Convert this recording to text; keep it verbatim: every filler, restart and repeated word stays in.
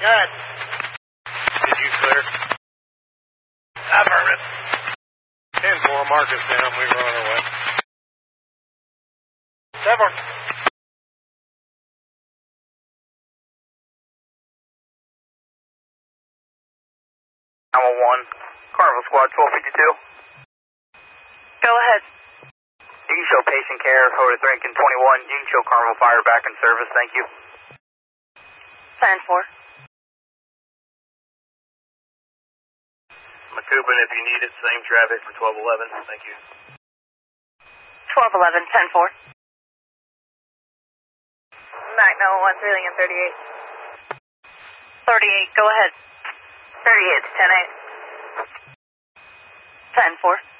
Good. Did you clear? Affirmative. ten four, mark us down. We were on our way. Seven. nine one one, Carnival Squad twelve fifty-two. Go ahead. You can show patient care, Horace Rankin twenty-one. You can show Carnival Fire back in service, thank you. ten four. McCoupin, if you need it, same traffic for twelve eleven, thank you. twelve eleven, ten four. Mac nine one one, Trillium thirty-eight. thirty-eight, go ahead. thirty-eight to ten eight. ten four.